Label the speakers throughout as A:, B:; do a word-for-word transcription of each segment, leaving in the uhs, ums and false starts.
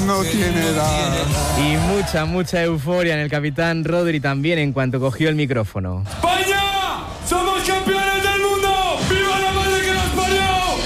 A: no tiene edad.
B: Y mucha, mucha euforia en el capitán Rodri también en cuanto cogió el micrófono.
C: ¡España! ¡Somos campeones del mundo! ¡Viva la madre que nos parió!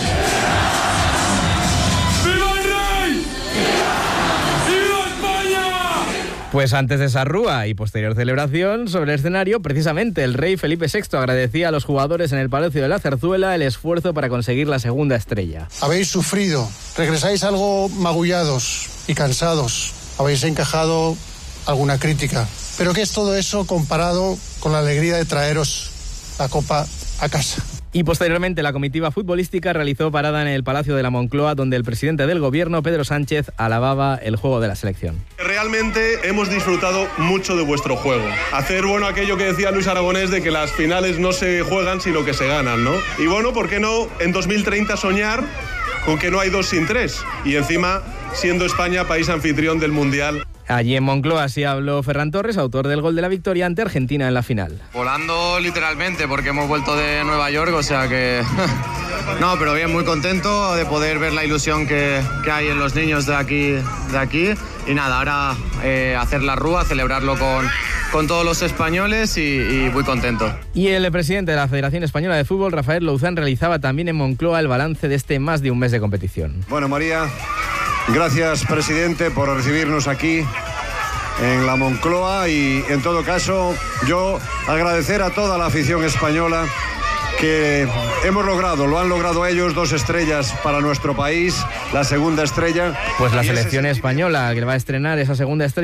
C: ¡Viva el rey! ¡Viva España!
B: Pues antes de esa rúa y posterior celebración, sobre el escenario, precisamente el rey Felipe sexto agradecía a los jugadores en el Palacio de la Zarzuela el esfuerzo para conseguir la segunda estrella.
D: Habéis sufrido, regresáis algo magullados y cansados, habéis encajado alguna crítica. Pero ¿qué es todo eso comparado con la alegría de traeros la copa a casa?
B: Y posteriormente la comitiva futbolística realizó parada en el Palacio de la Moncloa, donde el presidente del gobierno, Pedro Sánchez, alababa el juego de la selección.
E: Realmente hemos disfrutado mucho de vuestro juego. Hacer, bueno, aquello que decía Luis Aragonés de que las finales no se juegan sino que se ganan, ¿no? Y bueno, ¿por qué no en dos mil treinta soñar con que no hay dos sin tres? Y encima, siendo España país anfitrión del Mundial.
B: Allí en Moncloa así habló Ferran Torres, autor del gol de la victoria ante Argentina en la final.
F: Volando literalmente, porque hemos vuelto de Nueva York, o sea que... no, pero bien, muy contento de poder ver la ilusión que, que hay en los niños de aquí. De aquí. Y nada, ahora eh, hacer la rúa, celebrarlo con, con todos los españoles y, y muy contento.
B: Y el presidente de la Federación Española de Fútbol, Rafael Louzán, realizaba también en Moncloa el balance de este más de un mes de competición.
G: Bueno, María, gracias, presidente, por recibirnos aquí en la Moncloa y, en todo caso, yo agradecer a toda la afición española que hemos logrado, lo han logrado ellos, dos estrellas para nuestro país, la segunda estrella.
B: Pues la selección española que va a estrenar esa segunda estrella